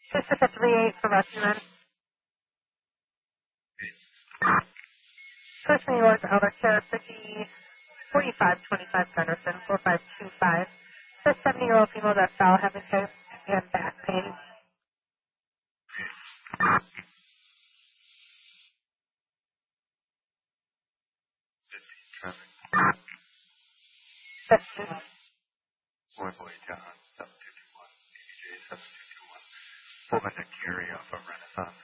638 for rescue men. First New York, Elder Sheriff, 4525 Gunderson, 4525. The 70-year-old female that fell having hip and back pain. Traffic. 15. Boy, John, 7221, AJ 7221. Pullman to Gary off of Renaissance.